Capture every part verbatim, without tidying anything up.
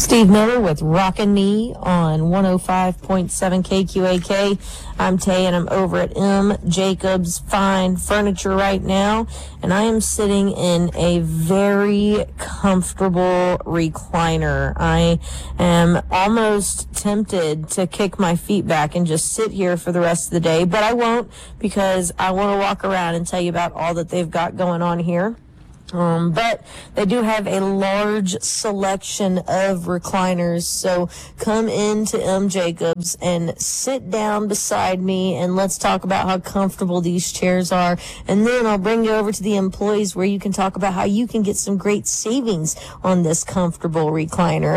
Steve Miller with Rockin' Me on one oh five point seven K Q A K. I'm Tay, and I'm over at M. Jacobs Fine Furniture right now, and I am sitting in a very comfortable recliner. I am almost tempted to kick my feet back and just sit here for the rest of the day, but I won't, because I want to walk around and tell you about all that they've got going on here. Um, but they do have a large selection of recliners, so come into M. Jacobs and sit down beside me, and let's talk about how comfortable these chairs are, and then I'll bring you over to the employees where you can talk about how you can get some great savings on this comfortable recliner.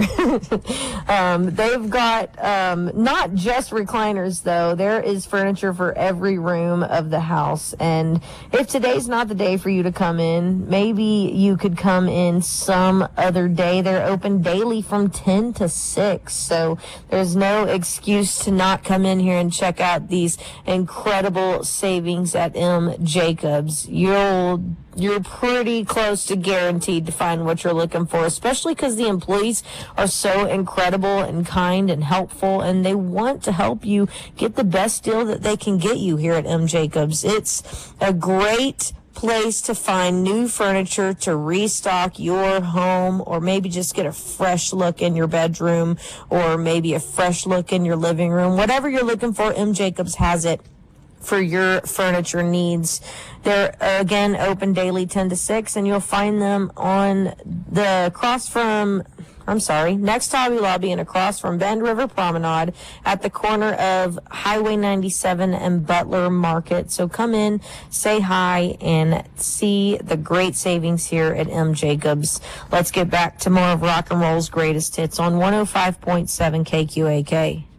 um, they've got um, not just recliners, though. There is furniture for every room of the house, and if today's not the day for you to come in, maybe you could come in some other day. They're open daily from ten to six, so there's no excuse to not come in here and check out these incredible savings at M. Jacobs. You'll you're pretty close to guaranteed to find what you're looking for, especially because the employees are so incredible and kind and helpful, and they want to help you get the best deal that they can get you here at M. Jacobs. It's a great place to find new furniture to restock your home, or maybe just get a fresh look in your bedroom, or maybe a fresh look in your living room. Whatever you're looking for, M. Jacobs has it for your furniture needs. They're, uh, again, open daily ten to six, and you'll find them on the across from, I'm sorry, next to Hobby Lobby and across from Bend River Promenade at the corner of Highway ninety-seven and Butler Market. So come in, say hi, and see the great savings here at M. Jacobs. Let's get back to more of Rock and Roll's greatest hits on one oh five point seven K Q A K.